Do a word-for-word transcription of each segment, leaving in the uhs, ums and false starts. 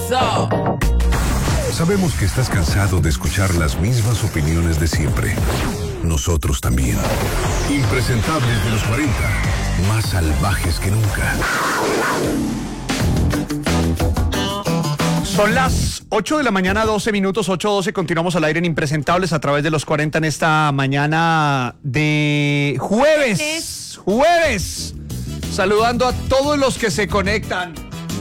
Eso. Sabemos que estás cansado de escuchar las mismas opiniones de siempre. Nosotros también. Impresentables de los cuarenta, más salvajes que nunca. Son las ocho de la mañana, doce minutos, ocho doce. Continuamos al aire en Impresentables a través de los cuarenta en esta mañana de jueves. Jueves. Saludando a todos los que se conectan.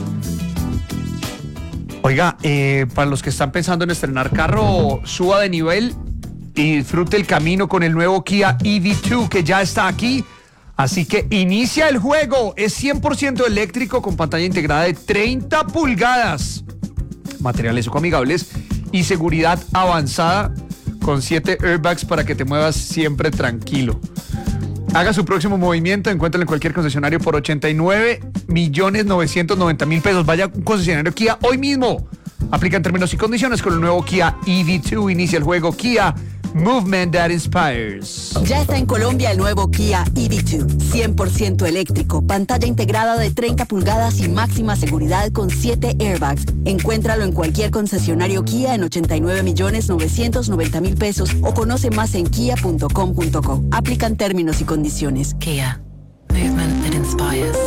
Oiga, eh, para los que están pensando en estrenar carro, suba de nivel y disfrute el camino con el nuevo Kia E V dos que ya está aquí. Así que inicia el juego. Es cien por ciento eléctrico con pantalla integrada de treinta pulgadas. Materiales ecoamigables y seguridad avanzada con siete airbags para que te muevas siempre tranquilo. Haga su próximo movimiento, encuéntralo en cualquier concesionario por ochenta y nueve millones novecientos noventa mil pesos. Vaya a un concesionario Kia hoy mismo. Aplican términos y condiciones con el nuevo Kia E V dos. Inicia el juego Kia Movement that Inspires. Ya está en Colombia el nuevo Kia E V dos, cien por ciento eléctrico, pantalla integrada de treinta pulgadas y máxima seguridad con siete airbags. Encuéntralo en cualquier concesionario Kia en ochenta y nueve millones novecientos noventa mil pesos o conoce más en kia punto com punto co. Aplican términos y condiciones. Kia, movement that inspires.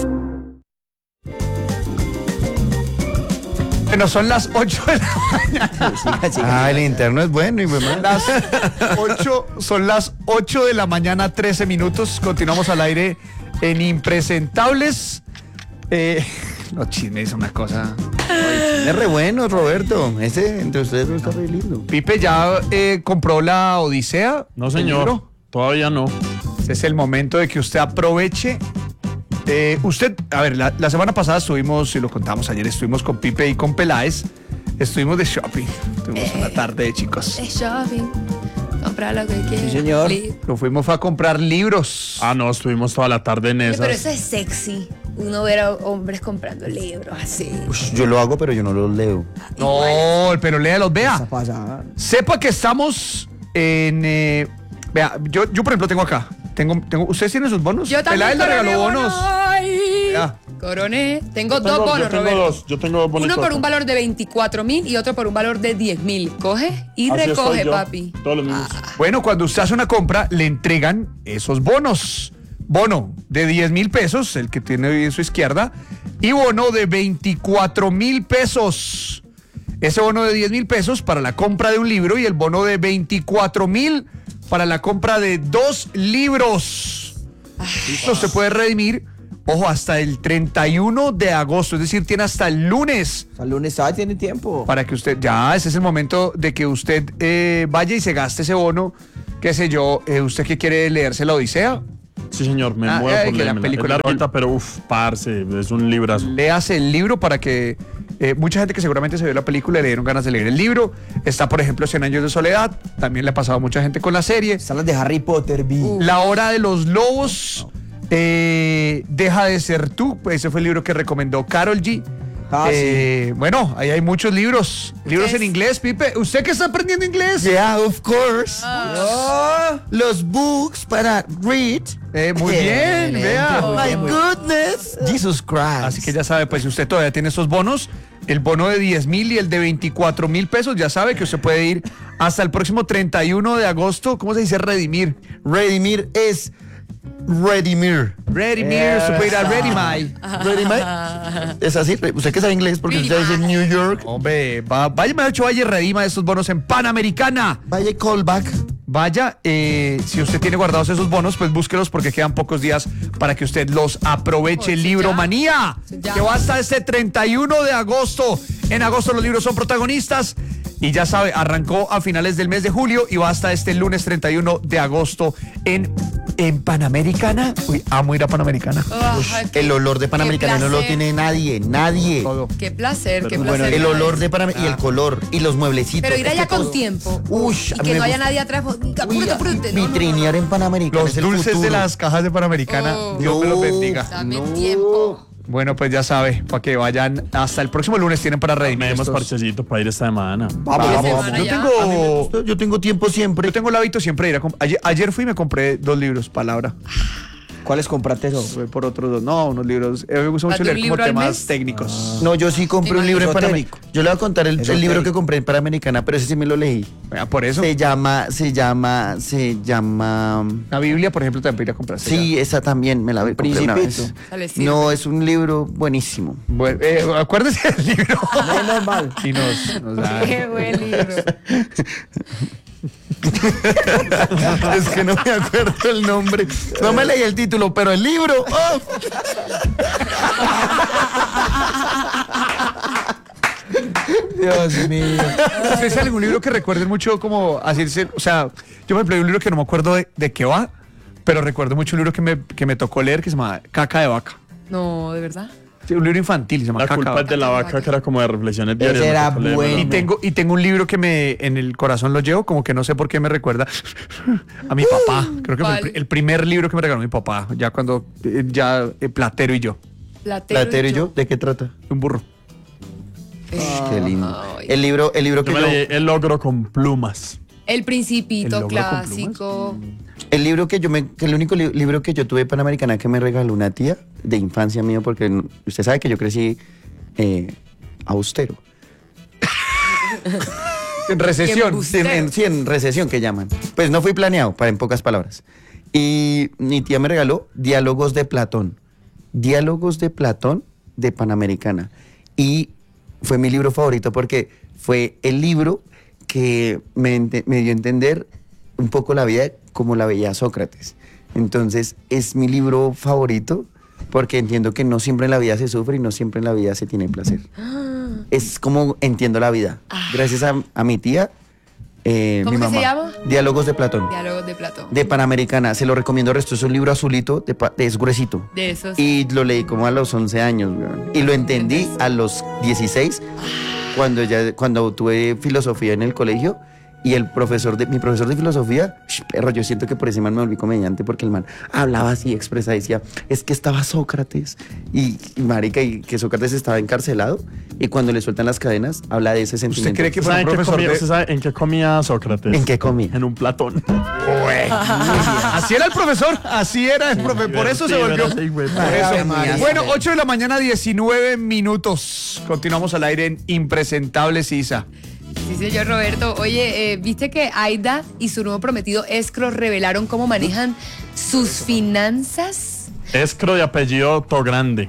Bueno, son las ocho de la mañana. Ah, el interno es bueno y me Las ocho, son las ocho de la mañana, trece minutos. Continuamos al aire en Impresentables. Eh, no, chisme, es una cosa. es re bueno, Roberto. Ese entre ustedes no está re lindo. Pipe ya eh, compró la Odisea. No, señor. Todavía no. Este es el momento de que usted aproveche. Eh, usted, a ver, la, la semana pasada estuvimos, y lo contamos ayer, estuvimos con Pipe y con Peláez. Estuvimos de shopping. Estuvimos Eh, una tarde de chicos. Es shopping. Comprar lo que quieras. Sí, señor. Li- Lo fuimos fue a comprar libros. Ah, no, estuvimos toda la tarde en Oye, esas. pero eso es sexy. Uno ver a hombres comprando libros así. Ush, yo lo hago, pero yo no lo leo. No, pero léalos, vea. Esa pasada. Sepa que estamos en... eh, vea, yo, yo por ejemplo tengo acá. Tengo, tengo, ¿ustedes tienen sus bonos? Yo también Peláez le coroné regaló bonos. Ay, Ya. Coroné. Tengo Yo dos tengo- bonos, yo tengo Roberto. dos, yo tengo dos bonitos. Uno por un valor de veinticuatro mil y otro por un valor de diez mil. Coge y Así recoge, estoy yo, papi. todos los mismos. Bueno, cuando usted hace una compra, le entregan esos bonos. Bono de diez mil pesos, el que tiene ahí en su izquierda, y bono de veinticuatro mil pesos. Ese bono de diez mil pesos para la compra de un libro y el bono de veinticuatro mil para la compra de dos libros. Esto se puede redimir, ojo, hasta el treinta y uno de agosto, es decir, tiene hasta el lunes Hasta el lunes ah, tiene tiempo. para que usted, ya, ese es el momento de que usted eh, vaya y se gaste ese bono, qué sé yo, eh, usted que quiere leerse la Odisea, Sí, señor, me Ah, muevo eh, por que la leérmela. película- Es larguita, pero uff, parce, es un librazo. léase el libro para que eh, mucha gente que seguramente se vio la película y le dieron ganas de leer el libro. Está, por ejemplo, Cien años de soledad, también le ha pasado a mucha gente con la serie. Están las de Harry Potter, vi. La hora de los lobos, eh, Deja de ser tú, ese fue el libro que recomendó Karol G. Ah, Eh, bueno, ahí hay muchos libros, libros ¿Qué en es? inglés, Pipe. ¿Usted que está aprendiendo inglés? Yeah, of course. Ah. Oh, los books para read. Eh, muy bien, vea. Oh, my goodness. Jesus Christ. Así que ya sabe, pues si usted todavía tiene esos bonos, el bono de diez mil y el de veinticuatro mil pesos, ya sabe que usted puede ir hasta el próximo treinta y uno de agosto. ¿Cómo se dice redimir? Redimir es Redimir. Redimir, usted puede ir a Redimi. Redimir. Es así. Usted que sabe inglés porque usted dice New York. Hombre, va, vaya, me ha hecho vaya y redima estos bonos en Panamericana. Vaya callback. Vaya, eh, si usted tiene guardados esos bonos, pues búsquelos porque quedan pocos días para que usted los aproveche. Oh, sí, Libro ya. Manía, Ya. que va hasta este treinta y uno de agosto. En agosto los libros son protagonistas. Y ya sabe, arrancó a finales del mes de julio y va hasta este lunes treinta y uno de agosto en, en Panamericana. Uy, amo ir a Panamericana. Ay, qué- El olor de Panamericana no lo placer. tiene nadie, nadie. Todo. Qué placer, qué Bueno, placer. el olor de Panamericana y el color y los mueblecitos. Pero ir Es allá que con todo- tiempo. Ush, y a mí que me no haya gusta. nadie atrás. Uy, Apúrate, apúrate. No, no, vitrinear en Panamericana. Los es el dulces de futuro. las cajas de Panamericana, Oh. Dios me los No. bendiga. Dame No. tiempo. Bueno, pues ya sabe, para que vayan hasta el próximo lunes tienen para redimir Tenemos estos. parchecito para ir esta semana. Vamos, Fin de vamos, semana vamos. Yo ya. tengo, Yo tengo tiempo siempre. yo tengo el hábito siempre de ir a comp- ayer, ayer fui y me compré dos libros, palabra. ¿Cuáles compraste eso? Fue por otros dos. No, unos libros. A mí me gusta mucho ¿Date un leer como libro al temas mes? técnicos. No, yo sí compré un libro en Esotérico. Panamericana. Yo le voy a contar el, el Esotérico. libro que compré en Panamericana, pero ese sí me lo leí. Ah, por eso. Se llama, se llama, se llama... La Biblia, por ejemplo, también podría comprarse. Sí, esa también me la vi compré una vez. Principito. Sale, sirve. No, es un libro buenísimo. Bueno, eh, acuérdese del libro. No es normal. Y nos, nos da- Qué buen libro. Es que no me acuerdo el nombre. No me leí el título, pero el libro. ¡Oh! Dios mío. ¿Ustedes tienen algún libro que recuerden mucho como asirse? O sea, yo por ejemplo hay un libro que no me acuerdo de, de qué va, pero recuerdo mucho un libro que me, que me tocó leer que se llama Caca de Vaca. No, ¿de verdad? Sí, un libro infantil, se llama La Caca de culpa Vaca. es de la vaca, que era como de reflexiones diarias. Ese era me tocó leerlo. bueno. Y tengo, y tengo un libro que me en el corazón lo llevo, como que no sé por qué me recuerda a mi papá. Creo que fue el, ¿Cuál? pri- el primer libro que me regaló mi papá, ya cuando, eh, ya eh, Platero y yo, Platero, Platero y yo, ¿de qué trata? un burro. Qué lindo. Ay. El libro, el libro que Yo me yo, leí El logro con plumas. El ¿El Principito logro con clásico. el libro que yo me, que el único li- libro que yo tuve Panamericana que me regaló una tía de infancia mío, porque n- usted sabe que yo crecí eh, austero. En recesión. Sí, en, en- sí, en recesión que llaman. Pues no fui planeado, para en pocas palabras. Y mi tía me regaló Diálogos de Platón. Diálogos de Platón de Panamericana. Y fue mi libro favorito porque fue el libro que me, ente- me dio a entender un poco la vida como la veía Sócrates. Entonces es mi libro favorito porque entiendo que no siempre en la vida se sufre y no siempre en la vida se tiene placer. Es como entiendo la vida. Gracias a, a mi tía, eh, ¿Cómo mi que se mamá. llama? Diálogos de Platón. Diálogos de Platón. De Panamericana. Se lo recomiendo. Resto es un libro azulito, de, pa- de- es gruesito. De esos. Y lo leí como a los once años, weón. Y lo entendí a los dieciséis, cuando ya cuando tuve filosofía en el colegio. Y el profesor de mi profesor de filosofía, sh, perro, yo siento que por ese man me volví comediante porque el man hablaba así, expresa, decía, es que estaba Sócrates y, y marica, y que Sócrates estaba encarcelado y cuando le sueltan las cadenas habla de ese sentimiento. ¿Usted cree que ¿Usted fue sabe, un en qué profesor comía, de- usted sabe en qué comía Sócrates? ¿En qué comía? En un platón. Así era el profesor, así era el profesor, por eso se volvió. Sí, güey. Por Ave eso. María. Bueno, ocho de la mañana, diecinueve minutos. Continuamos al aire en Impresentables, Isa. Sí, señor Roberto. Oye, eh, ¿viste que Aida y su nuevo prometido Escro revelaron cómo manejan sus finanzas? Escro de apellido Togrande.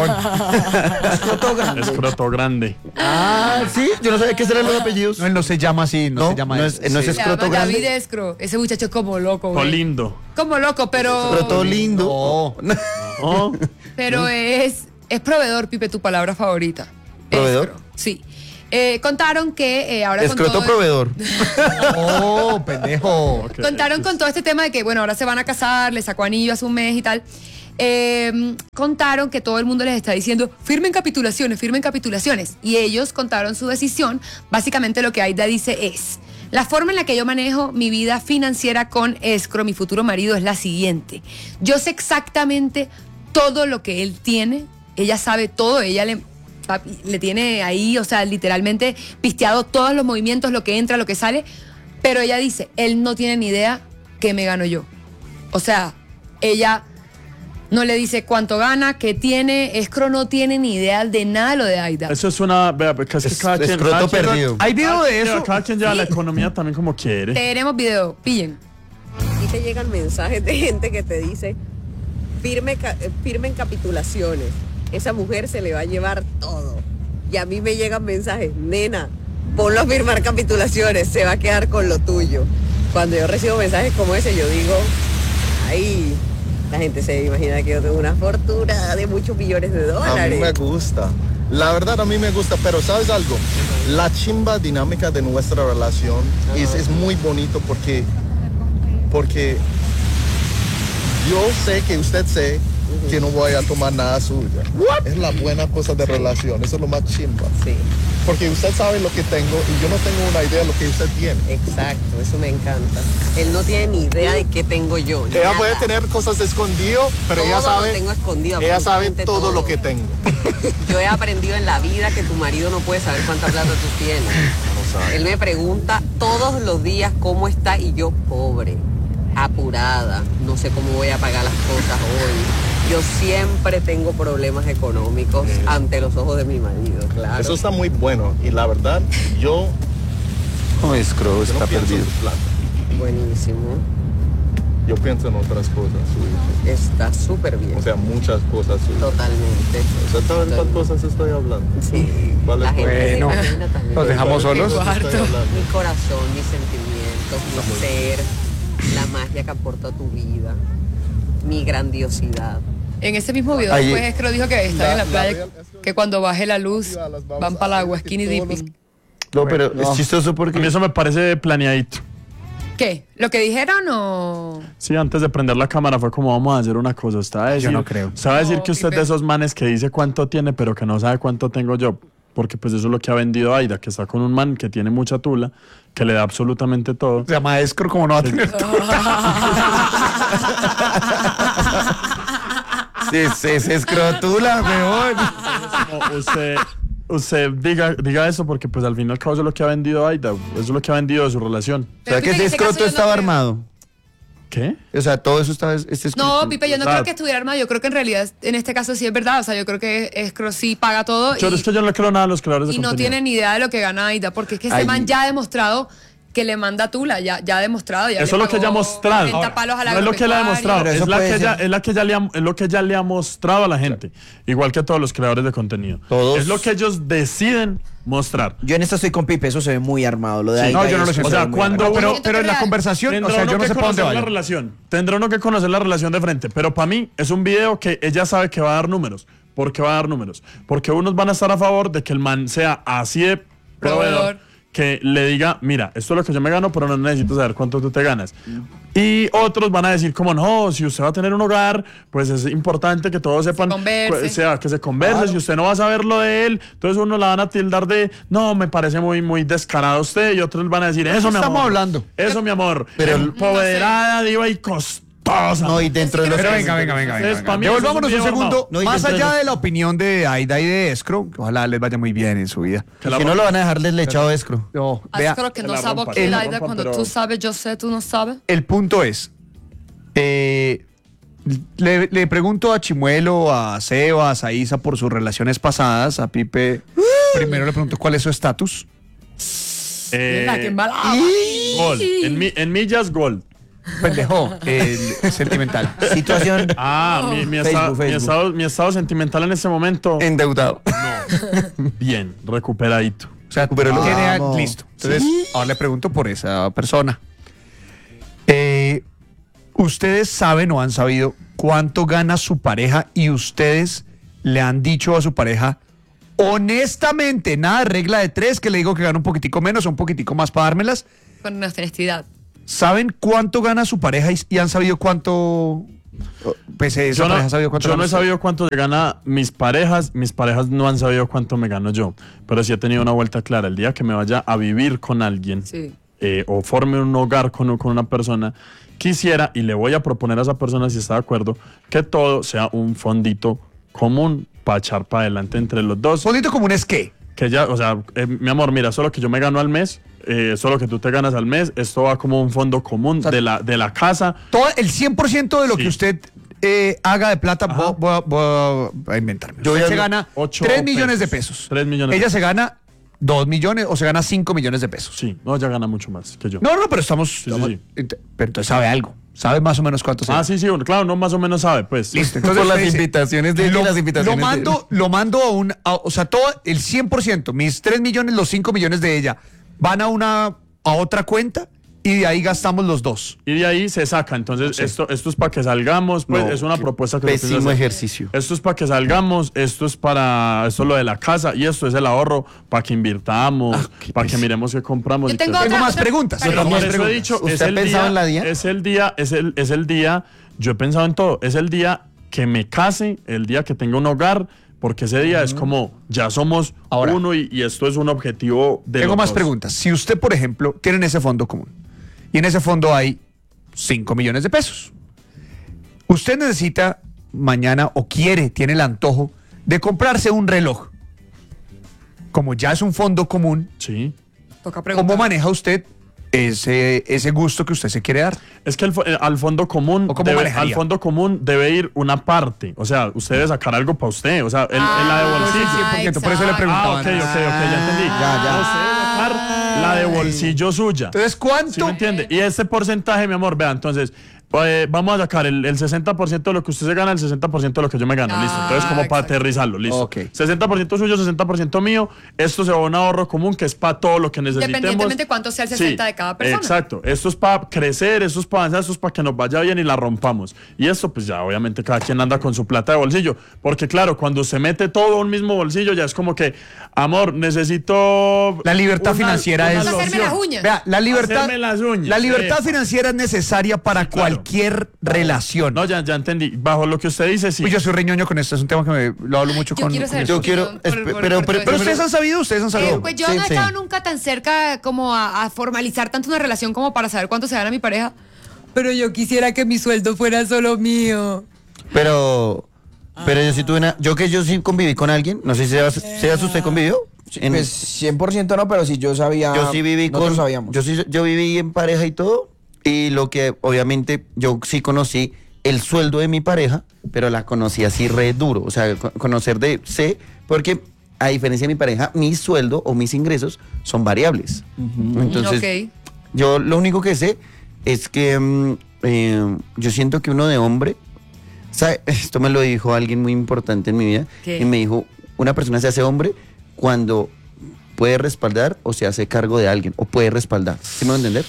Escroto grande. Ah, sí, yo no sabía qué eran los apellidos. No, él no se llama así, no, No, se llama no eso. es- no es Sí. Se llama Escroto David grande. Escro. Ese muchacho es como loco, güey. Colindo. Como loco, pero... Pero todo lindo. Oh, Pero es, es proveedor, Pipe, tu palabra favorita. ¿Proveedor? Escro, sí. Eh, contaron que eh, ahora con Escroto todo, proveedor. Oh, pendejo. ok. contaron con todo este tema de que, bueno, ahora se van a casar, le sacó anillo hace un mes y tal. Eh, contaron que todo el mundo les está diciendo, firmen capitulaciones, firmen capitulaciones. Y ellos contaron su decisión. Básicamente lo que Aida dice es, la forma en la que yo manejo mi vida financiera con Escro, mi futuro marido, es la siguiente. Yo sé exactamente todo lo que él tiene. Ella sabe todo, ella le... papi, le tiene ahí, o sea, literalmente pisteado todos los movimientos, lo que entra, lo que sale, pero ella dice, él no tiene ni idea qué me gano yo. O sea, ella no le dice cuánto gana, qué tiene, Escro no tiene ni idea de nada de lo de Aida. Eso es una. Vea, porque es que Es- cada quien. escroto cada quien- perdido. ¿Hay video de cada- eso? Cada quien lleva la economía también como quiere. Tenemos video, pillen. Y te llegan mensajes de gente que te dice, firme, ca- eh, firmen capitulaciones, esa mujer se le va a llevar todo. Y a mí me llegan mensajes, nena, ponlo a firmar capitulaciones, se va a quedar con lo tuyo. Cuando yo recibo mensajes como ese, yo digo, ay, la gente se imagina que yo tengo una fortuna de muchos millones de A mí dólares. me gusta. La verdad a mí me gusta, pero ¿sabes algo? La chimba dinámica de nuestra relación es, es muy bonito porque, porque yo sé que usted sé que no voy a tomar nada suya. Es la buena cosa de relación, eso es lo más chimba. Sí, Porque usted sabe lo que tengo y yo no tengo una idea de lo que usted tiene. exacto, eso me encanta. Él no tiene ni idea de qué tengo yo. Ella nada. puede tener cosas escondido, pero ella Todo lo sabe, tengo escondido, ella sabe absolutamente todo, todo. lo que tengo. Yo he aprendido en la vida que tu marido no puede saber cuánta plata tú tienes. Él me pregunta todos los días cómo está y yo, pobre. apurada, no sé cómo voy a pagar las cosas hoy. Yo siempre tengo problemas económicos ante los ojos de mi marido, claro. Eso está muy bueno y la verdad, yo, No, escro, yo está no pienso perdido. en plata. Buenísimo. Yo pienso en otras cosas suyas. Está súper bien. O sea, muchas cosas suyas. Totalmente. O sea, ¿saben cuántas cosas estoy hablando? Sí. ¿Cuál La es? gente se Bueno, imagina también. nos dejamos ¿Cuál es? solos. ¿Cuál estoy hablando? Mi corazón, mis sentimientos, mi ser, la magia que aporta a tu vida, mi grandiosidad. En ese mismo video Ahí- después Escro dijo que están La- en la la playa, real- que cuando baje la luz van para el agua, skinny dipping. No, pero No. es chistoso A mí porque eso me parece planeadito. ¿Qué? ¿Lo que dijeron o...? Sí, antes de prender la cámara fue como vamos a hacer una cosa. Usted va a decir, no creo. usted va a decir No, que usted es Pipe. de esos manes que dice cuánto tiene, pero que no sabe cuánto tengo yo. Porque pues eso es lo que ha vendido Aida, que está con un man que tiene mucha tula, que le da absolutamente todo. Se llama escro, como no va a tener todo. sí, sí, se escrotula, weón. Como usted, usted diga, diga eso porque pues al fin y al cabo eso es lo que ha vendido Aida. Eso es lo que ha vendido de su relación. O sea, que Pipe, ese en ese caso escroto yo no estaba creo. armado. ¿Qué? O sea, todo eso estaba... Este escroto. No, Pipe, yo no O sea, creo que estuviera armado. Yo creo que en realidad en este caso sí es verdad. O sea, yo creo que Escro sí paga todo Yo y, es que yo no le creo nada a los creadores de y no contenido. tiene ni idea de lo que gana Aida. Porque es que ese Ay. man ya ha demostrado que le manda tula. Ya, ya ha demostrado. Ya Eso le es lo que ella ha pagó mostrado. cuarenta palos a la No es lo que ella ha agropecuaria. demostrado, Pero eso es, la puede que ella, ser. es, la que ella le ha, es lo que ella le ha mostrado a la gente. Igual que a todos los creadores de contenido. Todos. Es lo que ellos deciden mostrar. Yo en esta estoy con Pipe, eso se ve muy armado. Lo de Sí, Aida no, yo no y lo esto sé. O se sea, ve muy cuando armado. Pero, Siento pero en la real. conversación, Tendrá o sea, uno yo no que sé para dónde conocer la vaya. relación. Tendrá uno que conocer la relación de frente. Pero para mí es un video que ella sabe que va a dar números. ¿Por qué va a dar números? Porque unos van a estar a favor de que el man sea así de proveedor, Proveedor. que le diga, mira, esto es lo que yo me gano, pero no necesito saber cuánto tú te ganas. Y otros van a decir como, no, si usted va a tener un hogar, pues es importante que todos sepan, converse. pues, sea, que se converse, si usted no va a saber lo de él, entonces uno la van a tildar de, no, me parece muy, muy descarado usted, y otros van a decir, eso mi amor. estamos hablando? Eso mi amor. Pero- Empoderada, diva y costosa. No, y dentro de los... Pero venga, venga, venga. Entonces, venga. para mí Devolvámonos eso un es un video segundo. armado. No, y Más dentro de allá los- de la opinión de Aida y de Escro, que ojalá les vaya muy bien en su vida. Que la Si no rompa. lo van a dejar deslechado escro. No, Así vea, creo que que no la sabe rompa, qué que la Aida rompa, cuando pero- tú sabes, yo sé, tú no sabes. el punto es, eh, le, le pregunto a Chimuelo, a Sebas, a Isa por sus relaciones pasadas, a Pipe, primero le pregunto cuál es su estatus. Eh, Mira, qué embalada. Gol. En, mi, en millas, gol. Pendejo, el, sentimental. Situación. Ah, mi, mi, Facebook, estado, mi, Facebook. estado, mi estado sentimental en este momento, Endeudado. bien, recuperadito. O sea, Pero lo tiene amo. listo. Entonces, ahora le pregunto por esa persona. Eh, ¿Ustedes saben o han sabido cuánto gana su pareja y ustedes le han dicho a su pareja honestamente, nada de regla de tres, que le digo que gana un poquitico menos o un poquitico más para dármelas? Con nuestra honestidad. ¿Saben cuánto gana su pareja y, y han sabido cuánto... Pues esa Yo no, pareja ha sabido cuánto yo gana no he usted? sabido cuánto gana mis parejas, mis parejas no han sabido cuánto me gano yo, pero sí he tenido una vuelta clara. El día que me vaya a vivir con alguien Sí. eh, o forme un hogar con, con una persona, quisiera y le voy a proponer a esa persona, si está de acuerdo, que todo sea un fondito común para echar para adelante entre los dos. ¿Fondito común es qué? Que ya, o sea, eh, mi amor, mira, solo que yo me gano al mes, eh, solo que tú te ganas al mes, esto va como un fondo común sea, de, la, de la casa. Todo el cien por ciento de lo Sí. que usted eh, haga de plata, Ajá. voy, voy a- voy a inventarme. Yo Usted voy a- se gana ocho tres pesos. millones de pesos. Tres millones Ella de se gana dos millones o se gana cinco millones de pesos. Sí, no, ella gana mucho más que yo. No, no, pero estamos... sí, estamos- sí. ent- Pero entonces sabe algo. Sabe más o menos cuánto se Ah, gana. sí, sí, uno, claro, no más o menos sabe, pues. Listo. Por Entonces las usted dice, invitaciones de él y lo, las invitaciones lo de mando, lo mando a un... a- o sea, todo el cien por ciento, mis tres millones, los cinco millones de ella, van a una a otra cuenta y de ahí gastamos los dos. Y de ahí se saca. Entonces, esto, esto es para que salgamos, pues No, es una qué propuesta que se pésimo piensa hacer. ejercicio. Esto es para que salgamos, esto es para, esto es lo de la casa y esto es el ahorro para que invirtamos, Ah, qué para que pésimo. miremos qué compramos. Yo y qué- tengo Tengo otra- más otra- preguntas. Pero- Yo Por también eso he preguntas. dicho, ¿Usted es ha el pensado día, en la día? es el día, es el, es el día, yo he pensado en todo, es el día que me case, el día que tenga un hogar, porque ese día es como, ya somos Ahora. uno y, y esto es un objetivo de Tengo los más dos. preguntas. Si usted, por ejemplo, tiene ese fondo común y en ese fondo hay cinco millones de pesos, usted necesita mañana o quiere, tiene el antojo de comprarse un reloj. Como ya es un fondo común, Sí. Toca preguntar. ¿cómo maneja usted ese, ese gusto que usted se quiere dar. Es que el fo- eh, al fondo común ¿O cómo debe, manejaría? al fondo común debe ir una parte. O sea, usted debe sacar algo para usted. O sea, el, el la de bolsillo. Sí, porque por eso le preguntaba. Ah, ok, ok, ok, ya entendí. Ya, ya. Usted debe sacar la de bolsillo suya. Entonces, ¿cuánto? ¿Sí me entiende? Y este porcentaje, mi amor, vea, entonces, eh, vamos a sacar el, el sesenta por ciento de lo que usted se gana, el sesenta por ciento de lo que yo me gano, Ah, listo. Entonces, como para exacto. aterrizarlo, listo. Ok. sesenta por ciento suyo, sesenta por ciento mío. Esto se va a un ahorro común que es para todo lo que necesitemos. Independientemente cuánto sea el sesenta de cada persona. Exacto. Esto es para crecer, esto es para avanzar, esto es para que nos vaya bien y la rompamos. Y esto, pues ya, obviamente, cada quien anda con su plata de bolsillo. Porque, claro, cuando se mete todo en un mismo bolsillo, ya es como que, amor, necesito. La libertad financiera es- Hacerme loción. las uñas. Vea, la libertad, Hacerme las uñas, la libertad sí. financiera es necesaria para Sí, claro. cualquier relación. No, ya, ya entendí. Bajo lo que usted dice, sí. Uy, yo soy riñoño con esto, es un tema que me, lo hablo mucho Yo con... quiero con saber esto. Yo quiero- por- por- espe- por- pero- por pero- todo Pero eso. ustedes han sabido, ustedes han Eh, sabido. pues yo Sí, no he sí. estado nunca tan cerca como a, a formalizar tanto una relación como para saber cuánto se gana mi pareja. Pero yo quisiera que mi sueldo fuera solo mío. Pero, pero yo sí tuve una, yo que yo sí conviví con alguien, no sé si Sebas, Sebas, ¿usted convivió? En- Pues cien por ciento no, pero si yo sabía. yo sí viví nosotros con, sabíamos. yo sí, yo viví en pareja y todo, y lo que obviamente yo sí conocí el sueldo de mi pareja, pero la conocí así re duro, o sea, co- conocer de sé, porque a diferencia de mi pareja, mi sueldo o mis ingresos son variables. Entonces, Ok. yo lo único que sé es que mm, eh, yo siento que uno de hombre, ¿sabe? Esto me lo dijo alguien muy importante en mi vida, ¿Qué? y me dijo, una persona se hace hombre cuando puede respaldar o se hace cargo de alguien, o puede respaldar. ¿Sí me va a entender?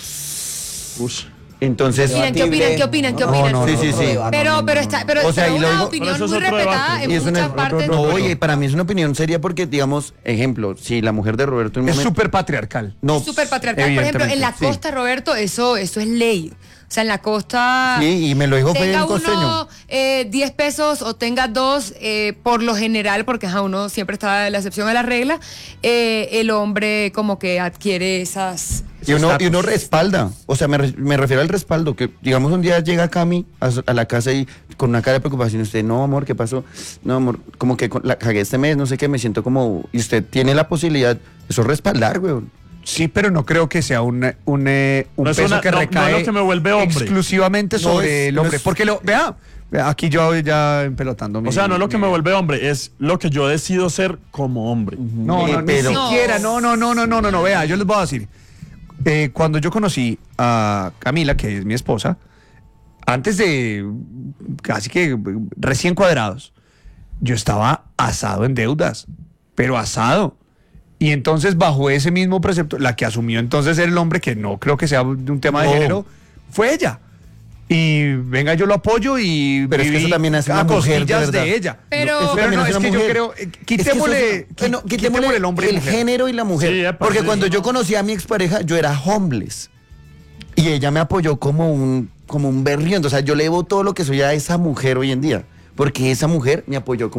Ush. Entonces, Miren, ¿qué opinan? ¿Qué opinan? ¿Qué No, opinan? no, Sí, sí, sí. no, Pero, no, no, pero no. está, pero O sea, es y lo una digo- opinión Pero eso muy es otro respetada debate. en y es una- muchas partes. no, oye, para mí es una opinión seria porque, digamos, ejemplo, si la mujer de Roberto... en un Es momento- súper patriarcal. no, Es súper patriarcal. Por ejemplo, en la sí. costa, Roberto, eso, eso es ley. O sea, en la costa. Sí, y me lo dijo fue tenga un costeño. uno eh, diez pesos o tenga dos, eh, por lo general, porque ajá, uno siempre está en la excepción a la regla, eh, el hombre como que adquiere esas. Y uno, estatus. y uno respalda, o sea, me, re- me refiero al respaldo, que digamos un día llega Cami a, su- a la casa y con una cara de preocupación, usted, no amor, ¿qué pasó? No amor, como que con- la cagué este mes, no sé qué, me siento como, y usted tiene la posibilidad, eso es respaldar, weón. Sí, pero no creo que sea un, un, eh, un No es peso una- que no- no es recae lo que me vuelve hombre. exclusivamente No sobre es- el no hombre. es- Porque lo, vea, vea, aquí yo ya empelotando. mi- O sea, no es lo que mi- me vuelve hombre, es lo que yo decido ser como hombre. No, Eh, no, pero- ni siquiera, no, no, no, no, no, no, no, vea, yo les voy a decir. Eh, cuando yo conocí a Camila, que es mi esposa, antes de casi que recién cuadrados, yo estaba asado en deudas, pero asado. Y entonces, bajo ese mismo precepto, la que asumió entonces el hombre, que no creo que sea de un tema de No. género, fue ella. Y venga, yo lo apoyo y Pero es que viví eso también hace a una mujer, de costillas de, verdad. ella. Pero- Eso Pero también no, hace es una que yo mujer. creo, eh, Es que eso quitémosle, es- bueno, qui- quitémosle el hombre y el mujer. género y la mujer. Sí, epa, Porque sí, cuando sí. yo conocí a mi expareja, yo era homeless. Y ella me apoyó como un, como un berriendo. O sea, yo le debo todo lo que soy a esa mujer hoy en día. Porque esa mujer me apoyó como